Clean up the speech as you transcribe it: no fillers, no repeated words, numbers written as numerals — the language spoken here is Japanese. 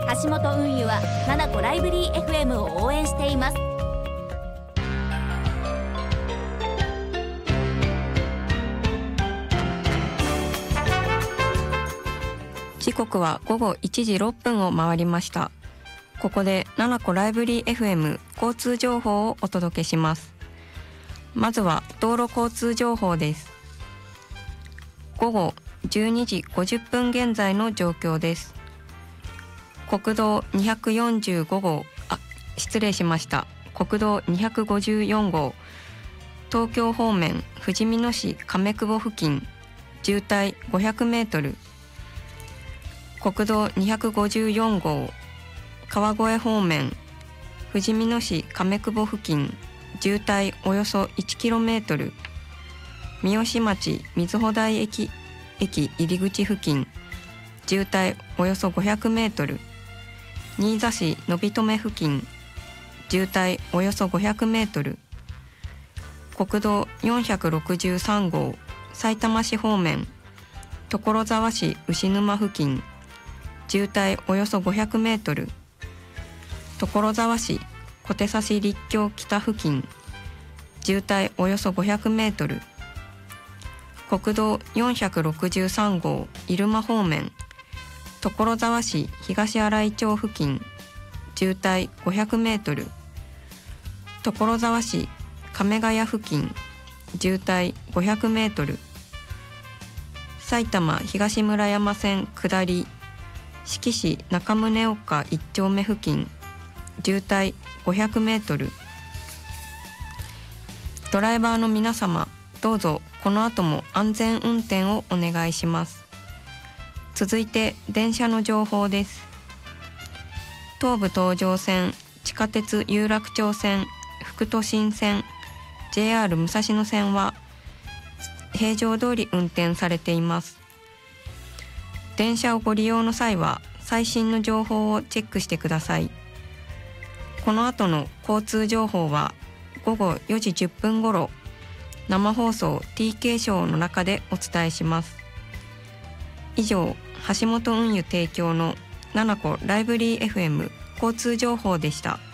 橋本運輸は七子ライブリー FM を応援しています。 時刻は午後1時6分を回りました。ここで七子ライブリー FM 交通情報をお届けします。まずは道路交通情報です。午後12時50分現在の状況です。国道245号、失礼しました。国道254号、東京方面ふじみ野市亀久保付近、渋滞500メートル。国道254号、川越方面ふじみ野市亀久保付近、渋滞およそ 1km。 三芳町瑞穂台駅入り口付近、渋滞およそ 500m。 新座市のびとめ付近、渋滞およそ 500m。 国道463号、さいたま市方面所沢市牛沼付近、渋滞およそ 500m。 所沢市小手指立教北付近、渋滞およそ 500m。 国道463号、入間方面所沢市東新井町付近、渋滞 500m。 所沢市亀ヶ谷付近、渋滞 500m。 埼玉東村山線下り志木市中宗岡1丁目付近、渋滞 500m。 ドライバーの皆様、どうぞこの後も安全運転をお願いします。続いて電車の情報です。東武東上線、地下鉄有楽町線、副都心線、JR 武蔵野線は平常通り運転されています。電車をご利用の際は最新の情報をチェックしてください。この後の交通情報は午後4時10分ごろ、生放送 TK ショーの中でお伝えします。以上、橋本運輸提供の七子ライブリー FM 交通情報でした。